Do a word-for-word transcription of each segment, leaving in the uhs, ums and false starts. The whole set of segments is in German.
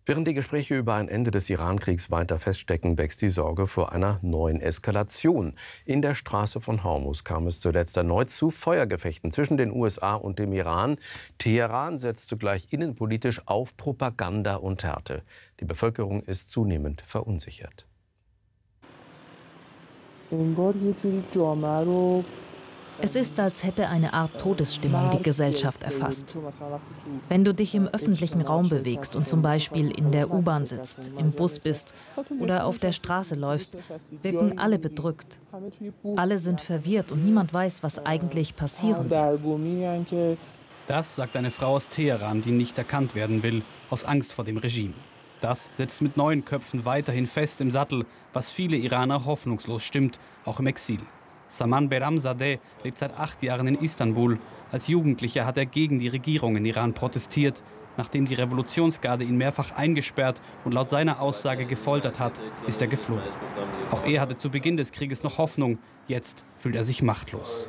Während die Gespräche über ein Ende des Iran-Kriegs weiter feststecken, wächst die Sorge vor einer neuen Eskalation. In der Straße von Hormuz kam es zuletzt erneut zu Feuergefechten zwischen den U S A und dem Iran. Teheran setzt zugleich innenpolitisch auf Propaganda und Härte. Die Bevölkerung ist zunehmend verunsichert. Es ist, als hätte eine Art Todesstimmung die Gesellschaft erfasst. Wenn du dich im öffentlichen Raum bewegst und zum Beispiel in der U-Bahn sitzt, im Bus bist oder auf der Straße läufst, wirken alle bedrückt. Alle sind verwirrt und niemand weiß, was eigentlich passieren wird. Das sagt eine Frau aus Teheran, die nicht erkannt werden will, aus Angst vor dem Regime. Das sitzt mit neuen Köpfen weiterhin fest im Sattel, was viele Iraner hoffnungslos stimmt, auch im Exil. Saman Behramzadeh lebt seit acht Jahren in Istanbul. Als Jugendlicher hat er gegen die Regierung in Iran protestiert. Nachdem die Revolutionsgarde ihn mehrfach eingesperrt und laut seiner Aussage gefoltert hat, ist er geflohen. Auch er hatte zu Beginn des Krieges noch Hoffnung. Jetzt fühlt er sich machtlos.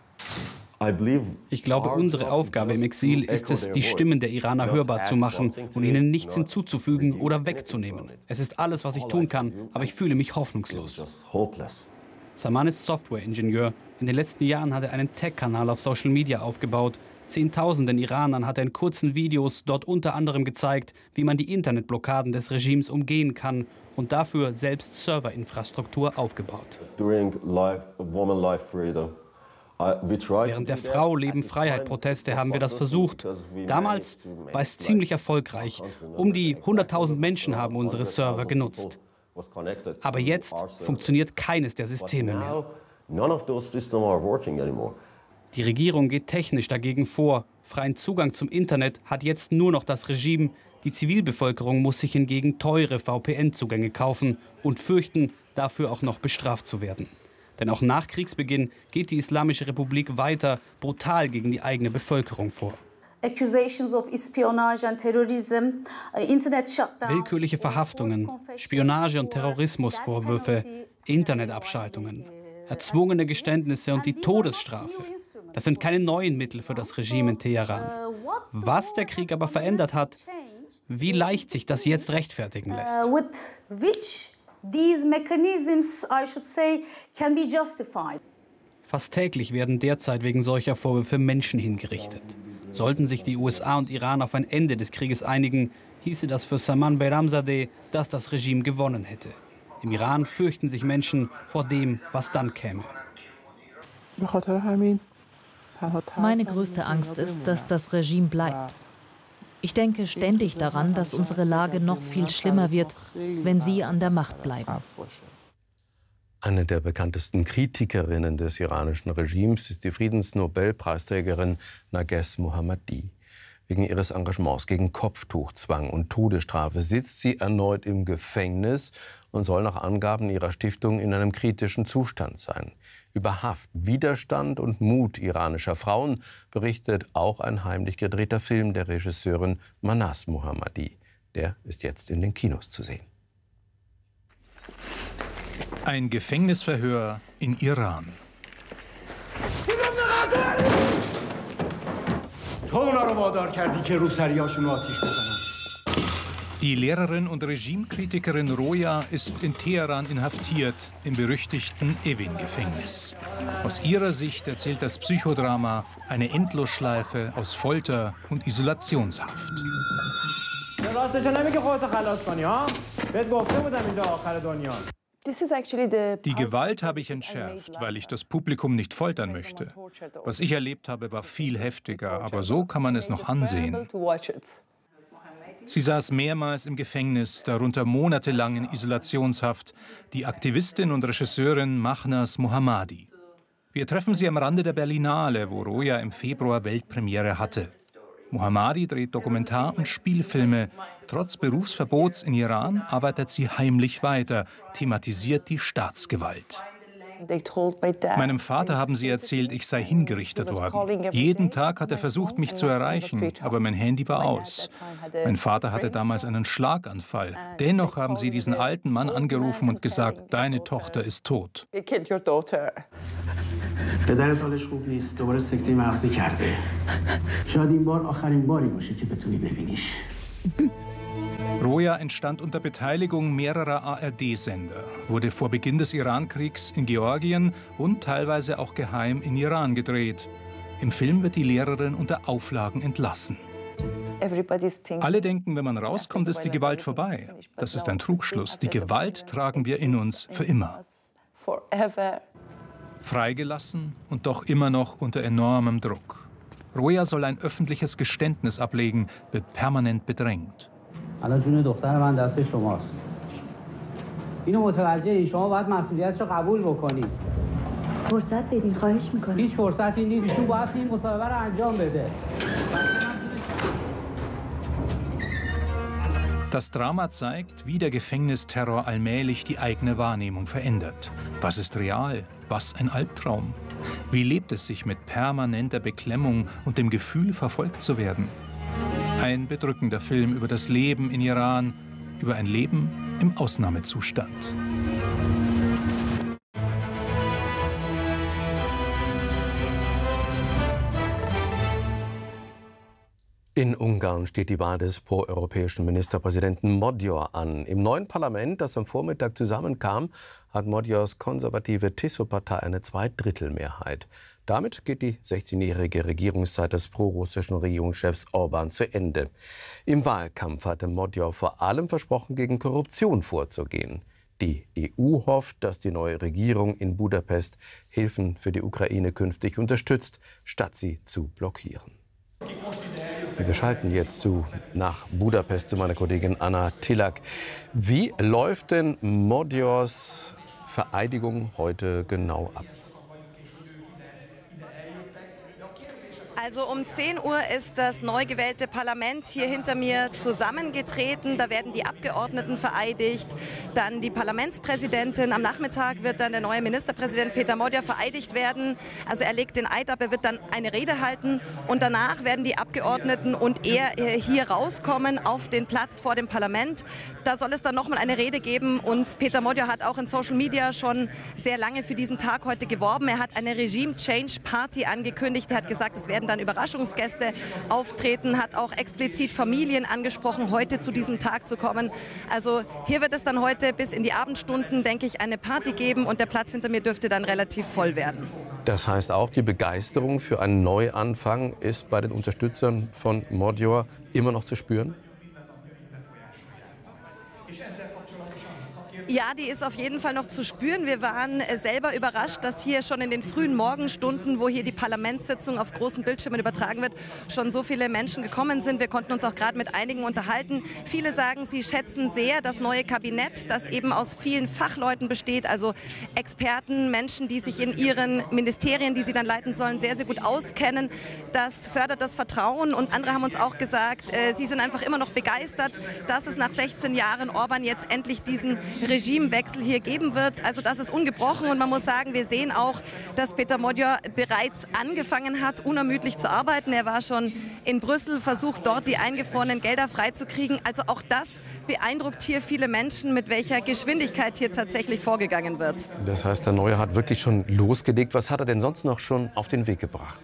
Ich glaube, unsere Aufgabe im Exil ist es, die Stimmen der Iraner hörbar zu machen und ihnen nichts hinzuzufügen oder wegzunehmen. Es ist alles, was ich tun kann, aber ich fühle mich hoffnungslos. Saman ist Softwareingenieur. In den letzten Jahren hat er einen Tech-Kanal auf Social Media aufgebaut. Zehntausenden Iranern hat er in kurzen Videos dort unter anderem gezeigt, wie man die Internetblockaden des Regimes umgehen kann und dafür selbst Serverinfrastruktur aufgebaut. Während der Frau Leben Freiheit Proteste haben wir das versucht. Damals war es ziemlich erfolgreich. Um die hunderttausend Menschen haben unsere Server genutzt. Aber jetzt funktioniert keines der Systeme mehr. Die Regierung geht technisch dagegen vor. Freien Zugang zum Internet hat jetzt nur noch das Regime. Die Zivilbevölkerung muss sich hingegen teure V P N-Zugänge kaufen und fürchten, dafür auch noch bestraft zu werden. Denn auch nach Kriegsbeginn geht die Islamische Republik weiter brutal gegen die eigene Bevölkerung vor. Willkürliche Verhaftungen, Spionage- und Terrorismusvorwürfe, Internetabschaltungen, erzwungene Geständnisse und die Todesstrafe. Das sind keine neuen Mittel für das Regime in Teheran. Was der Krieg aber verändert hat, wie leicht sich das jetzt rechtfertigen lässt. Fast täglich werden derzeit wegen solcher Vorwürfe Menschen hingerichtet. Sollten sich die U S A und Iran auf ein Ende des Krieges einigen, hieße das für Saman Behramzadeh, dass das Regime gewonnen hätte. Im Iran fürchten sich Menschen vor dem, was dann käme. Meine größte Angst ist, dass das Regime bleibt. Ich denke ständig daran, dass unsere Lage noch viel schlimmer wird, wenn sie an der Macht bleiben. Eine der bekanntesten Kritikerinnen des iranischen Regimes ist die Friedensnobelpreisträgerin Narges Mohammadi. Wegen ihres Engagements gegen Kopftuchzwang und Todesstrafe sitzt sie erneut im Gefängnis und soll nach Angaben ihrer Stiftung in einem kritischen Zustand sein. Über Haft, Widerstand und Mut iranischer Frauen berichtet auch ein heimlich gedrehter Film der Regisseurin Mahnaz Mohammadi. Der ist jetzt in den Kinos zu sehen. Ein Gefängnisverhör in Iran. Die Lehrerin und Regimekritikerin Roja ist in Teheran inhaftiert, im berüchtigten Evin-Gefängnis. Aus ihrer Sicht erzählt das Psychodrama eine Endlosschleife aus Folter und Isolationshaft. Die Gewalt habe ich entschärft, weil ich das Publikum nicht foltern möchte. Was ich erlebt habe, war viel heftiger, aber so kann man es noch ansehen. Sie saß mehrmals im Gefängnis, darunter monatelang in Isolationshaft, die Aktivistin und Regisseurin Mahnaz Mohammadi. Wir treffen sie am Rande der Berlinale, wo Roja im Februar Weltpremiere hatte. Mohammadi dreht Dokumentar- und Spielfilme. Trotz Berufsverbots in Iran arbeitet sie heimlich weiter, thematisiert die Staatsgewalt. Meinem Vater haben sie erzählt, ich sei hingerichtet worden. Jeden Tag hat er versucht, mich zu erreichen, aber mein Handy war aus. Mein Vater hatte damals einen Schlaganfall. Dennoch haben sie diesen alten Mann angerufen und gesagt, deine Tochter ist tot. پدرت حالش خوب نیست. دوباره سکته مغزی کرده. شاید این بار آخرین باری باشه که بتونی ببینیش. Roja Roja entstand unter Beteiligung mehrerer A R D-Sender, wurde vor Beginn des Irankriegs in Georgien und teilweise auch geheim in Iran gedreht. Im Film wird die Lehrerin unter Auflagen entlassen. Alle denken, wenn man rauskommt, ist die Gewalt vorbei. Das ist ein Trugschluss. Die Gewalt tragen wir in uns für immer. Freigelassen und doch immer noch unter enormem Druck. Roja soll ein öffentliches Geständnis ablegen, wird permanent bedrängt. Das Drama zeigt, wie der Gefängnisterror allmählich die eigene Wahrnehmung verändert. Was ist real? Was ein Albtraum? Wie lebt es sich mit permanenter Beklemmung und dem Gefühl, verfolgt zu werden? Ein bedrückender Film über das Leben in Iran, über ein Leben im Ausnahmezustand. In Ungarn steht die Wahl des proeuropäischen Ministerpräsidenten Magyar an. Im neuen Parlament, das am Vormittag zusammenkam, hat Magyars konservative Tiso-Partei eine Zweidrittelmehrheit. Damit geht die sechzehnjährige Regierungszeit des prorussischen Regierungschefs Orbán zu Ende. Im Wahlkampf hatte Magyar vor allem versprochen, gegen Korruption vorzugehen. Die E U hofft, dass die neue Regierung in Budapest Hilfen für die Ukraine künftig unterstützt, statt sie zu blockieren. Wir schalten jetzt zu nach Budapest zu meiner Kollegin Anna Tilak. Wie läuft denn Magyars Vereidigung heute genau ab? Also um zehn Uhr ist das neu gewählte Parlament hier hinter mir zusammengetreten. Da werden die Abgeordneten vereidigt, dann die Parlamentspräsidentin. Am Nachmittag wird dann der neue Ministerpräsident Péter Magyar vereidigt werden. Also er legt den Eid ab, er wird dann eine Rede halten und danach werden die Abgeordneten und er hier rauskommen auf den Platz vor dem Parlament. Da soll es dann nochmal eine Rede geben und Péter Magyar hat auch in Social Media schon sehr lange für diesen Tag heute geworben. Er hat eine Regime Change Party angekündigt. Er hat gesagt, es werden dann Überraschungsgäste auftreten, hat auch explizit Familien angesprochen, heute zu diesem Tag zu kommen. Also hier wird es dann heute bis in die Abendstunden, denke ich, eine Party geben und der Platz hinter mir dürfte dann relativ voll werden. Das heißt auch, die Begeisterung für einen Neuanfang ist bei den Unterstützern von Magyar immer noch zu spüren? Ja, die ist auf jeden Fall noch zu spüren. Wir waren selber überrascht, dass hier schon in den frühen Morgenstunden, wo hier die Parlamentssitzung auf großen Bildschirmen übertragen wird, schon so viele Menschen gekommen sind. Wir konnten uns auch gerade mit einigen unterhalten. Viele sagen, sie schätzen sehr das neue Kabinett, das eben aus vielen Fachleuten besteht, also Experten, Menschen, die sich in ihren Ministerien, die sie dann leiten sollen, sehr, sehr gut auskennen. Das fördert das Vertrauen und andere haben uns auch gesagt, äh, sie sind einfach immer noch begeistert, dass es nach sechzehn Jahren Orbán jetzt endlich diesen Regimewechsel hier geben wird. Also das ist ungebrochen und man muss sagen, wir sehen auch, dass Péter Magyar bereits angefangen hat, unermüdlich zu arbeiten. Er war schon in Brüssel, versucht dort die eingefrorenen Gelder freizukriegen. Also auch das beeindruckt hier viele Menschen, mit welcher Geschwindigkeit hier tatsächlich vorgegangen wird. Das heißt, der Neue hat wirklich schon losgelegt. Was hat er denn sonst noch schon auf den Weg gebracht?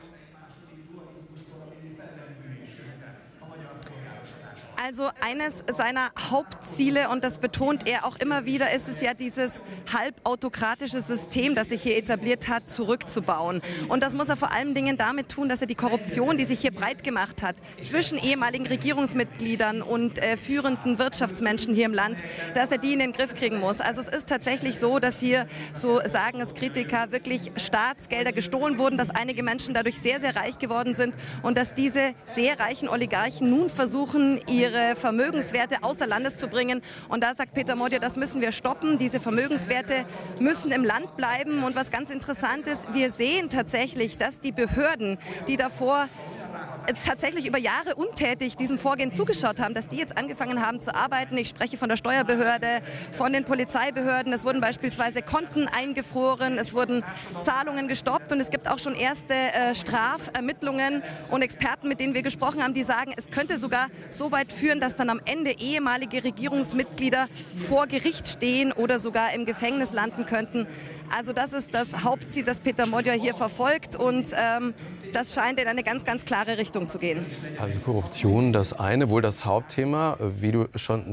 Also eines seiner Hauptziele, und das betont er auch immer wieder, ist es ja, dieses halbautokratische System, das sich hier etabliert hat, zurückzubauen. Und das muss er vor allen Dingen damit tun, dass er die Korruption, die sich hier breit gemacht hat, zwischen ehemaligen Regierungsmitgliedern und äh, führenden Wirtschaftsmenschen hier im Land, dass er die in den Griff kriegen muss. Also es ist tatsächlich so, dass hier, so sagen es Kritiker, wirklich Staatsgelder gestohlen wurden, dass einige Menschen dadurch sehr, sehr reich geworden sind und dass diese sehr reichen Oligarchen nun versuchen, ihre Vermögenswerte außer Landes zu bringen. Und da sagt Péter Magyar, das müssen wir stoppen. Diese Vermögenswerte müssen im Land bleiben. Und was ganz interessant ist, wir sehen tatsächlich, dass die Behörden, die davor tatsächlich über Jahre untätig diesem Vorgehen zugeschaut haben, dass die jetzt angefangen haben zu arbeiten. Ich spreche von der Steuerbehörde, von den Polizeibehörden. Es wurden beispielsweise Konten eingefroren, es wurden Zahlungen gestoppt und es gibt auch schon erste äh, Strafermittlungen und Experten, mit denen wir gesprochen haben, die sagen, es könnte sogar so weit führen, dass dann am Ende ehemalige Regierungsmitglieder vor Gericht stehen oder sogar im Gefängnis landen könnten. Also das ist das Hauptziel, das Péter Magyar hier verfolgt und ähm, das scheint in eine ganz, ganz klare Richtung zu gehen. Also Korruption, das eine, wohl das Hauptthema, wie du schon